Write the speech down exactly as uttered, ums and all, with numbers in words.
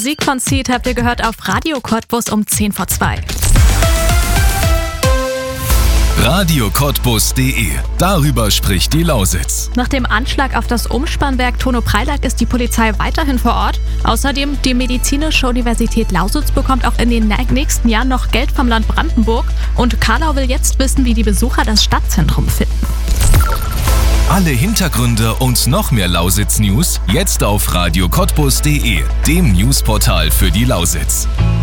Musik von Seed habt ihr gehört auf Radio Cottbus um zehn vor zwei. Radio Cottbus punkt de. Darüber spricht die Lausitz. Nach dem Anschlag auf das Umspannwerk Tono-Preilack ist die Polizei weiterhin vor Ort. Außerdem die Medizinische Universität Lausitz bekommt auch in den nächsten Jahren noch Geld vom Land Brandenburg. Und Karlau will jetzt wissen, wie die Besucher das Stadtzentrum finden. Alle Hintergründe und noch mehr Lausitz-News jetzt auf Radio Cottbus punkt de, dem Newsportal für die Lausitz.